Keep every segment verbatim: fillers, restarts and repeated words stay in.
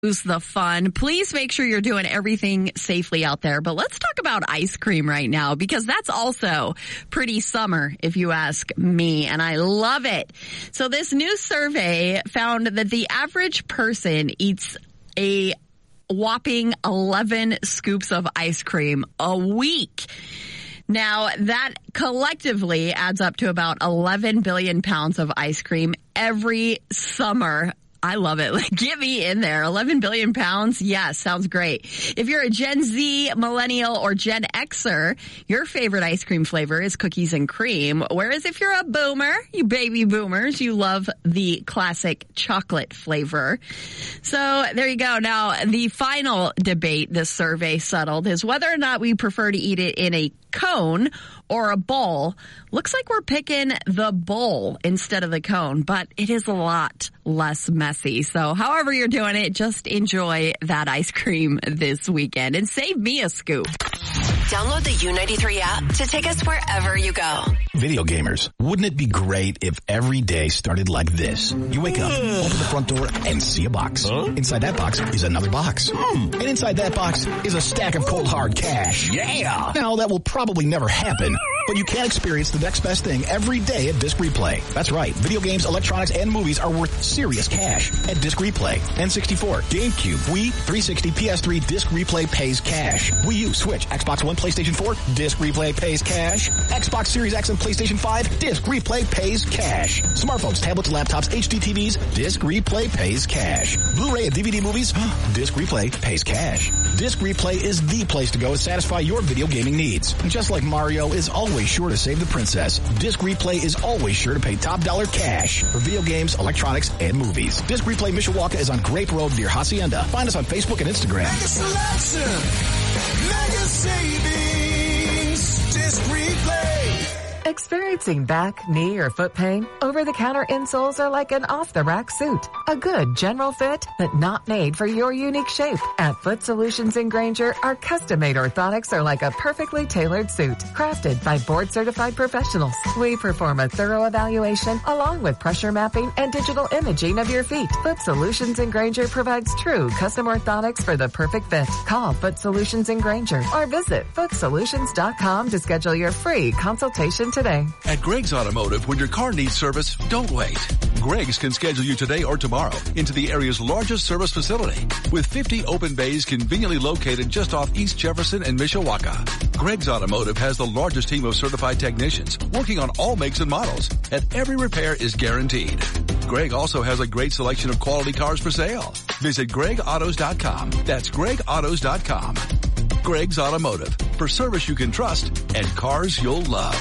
the fun. Please make sure you're doing everything safely out there. But let's talk about ice cream right now, because that's also pretty summer, if you ask me, and I love it. So this new survey found that the average person eats a whopping eleven scoops of ice cream a week. Now, that collectively adds up to about eleven billion pounds of ice cream every summer. I love it. Like, get me in there. eleven billion pounds? Yes, sounds great. If you're a Gen Z, millennial, or Gen Xer, your favorite ice cream flavor is cookies and cream. Whereas if you're a boomer, you baby boomers, you love the classic chocolate flavor. So there you go. Now, the final debate this survey settled is whether or not we prefer to eat it in a cone or a bowl. Looks like we're picking the bowl instead of the cone, but it is a lot less messy. So however you're doing it, just enjoy that ice cream this weekend and save me a scoop. Download the U ninety-three app to take us wherever you go. Video gamers, wouldn't it be great if every day started like this? You wake up, open the front door, and see a box. Huh? Inside that box is another box. Mm. And inside that box is a stack of cold hard cash. Yeah! Now, that will probably never happen, but you can experience the next best thing every day at Disc Replay. That's right. Video games, electronics, and movies are worth serious cash at Disc Replay. N sixty-four, GameCube, Wii, three sixty, P S three, Disc Replay pays cash. Wii U, Switch, Xbox One, PlayStation four, Disc Replay pays cash. Xbox Series X and PlayStation five, Disc Replay pays cash. Smartphones, tablets, laptops, H D T Vs, Disc Replay pays cash. Blu-ray and D V D movies, Disc Replay pays cash. Disc Replay is the place to go to satisfy your video gaming needs. And just like Mario is always sure to save the princess, Disc Replay is always sure to pay top dollar cash for video games, electronics, and movies. Disc Replay Mishawaka is on Grape Road near Hacienda. Find us on Facebook and Instagram. Mega selection, mega savings, Disc Replay. Experiencing back, knee, or foot pain? Over-the-counter insoles are like an off-the-rack suit. A good general fit, but not made for your unique shape. At Foot Solutions in Granger, our custom-made orthotics are like a perfectly tailored suit, crafted by board-certified professionals. We perform a thorough evaluation along with pressure mapping and digital imaging of your feet. Foot Solutions in Granger provides true custom orthotics for the perfect fit. Call Foot Solutions in Granger or visit foot solutions dot com to schedule your free consultation today. At Greg's Automotive, when your car needs service, don't wait. Greg's can schedule you today or tomorrow into the area's largest service facility with fifty open bays conveniently located just off East Jefferson and Mishawaka. Greg's Automotive has the largest team of certified technicians working on all makes and models, and every repair is guaranteed. Greg also has a great selection of quality cars for sale. Visit greg autos dot com. That's greg autos dot com. Greg's Automotive, for service you can trust and cars you'll love.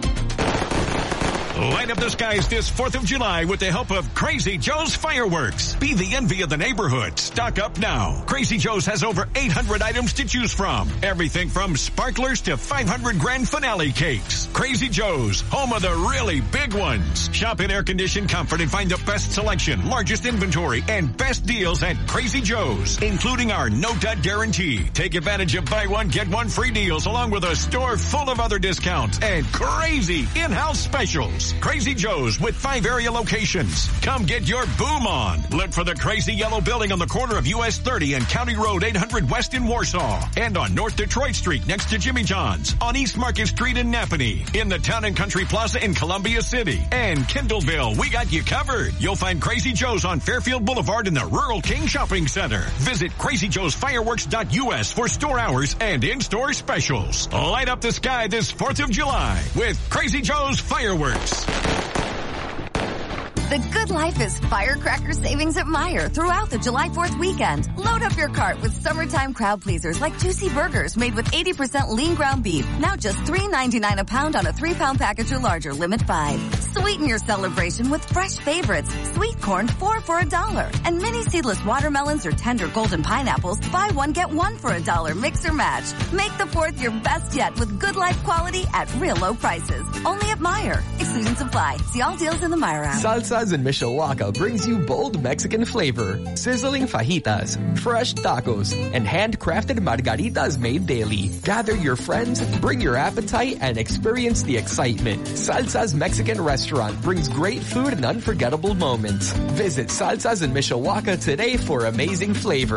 Light up the skies this fourth of July with the help of Crazy Joe's Fireworks. Be the envy of the neighborhood. Stock up now. Crazy Joe's has over eight hundred items to choose from. Everything from sparklers to five hundred grand finale cakes. Crazy Joe's, home of the really big ones. Shop in air-conditioned comfort and find the best selection, largest inventory, and best deals at Crazy Joe's, including our no-dud guarantee. Take advantage of buy one, get one free deals along with a store full of other discounts and crazy in-house specials. Crazy Joe's with five area locations. Come get your boom on. Look for the crazy yellow building on the corner of U S thirty and County Road eight hundred West in Warsaw. And on North Detroit Street next to Jimmy John's. On East Market Street in Napanee. In the Town and Country Plaza in Columbia City. And Kindleville, we got you covered. You'll find Crazy Joe's on Fairfield Boulevard in the Rural King Shopping Center. Visit crazy joes fireworks dot U S for store hours and in-store specials. Light up the sky this fourth of July with Crazy Joe's Fireworks. The good life is firecracker savings at Meijer throughout the July fourth weekend. Load up your cart with summertime crowd pleasers like juicy burgers made with eighty percent lean ground beef. Now just three ninety-nine a pound on a three pound package or larger, limit five. Sweeten your celebration with fresh favorites. Sweet corn, four for a dollar. And mini seedless watermelons or tender golden pineapples, buy one, get one for a dollar. Mix or match. Make the fourth your best yet with good life quality at real low prices. Only at Meijer. Exclusions apply. See all deals in the Meijer app. Salsa Salsas in Mishawaka brings you bold Mexican flavor, sizzling fajitas, fresh tacos, and handcrafted margaritas made daily. Gather your friends, bring your appetite, and experience the excitement. Salsa's Mexican restaurant brings great food and unforgettable moments. Visit Salsas in Mishawaka today for amazing flavor.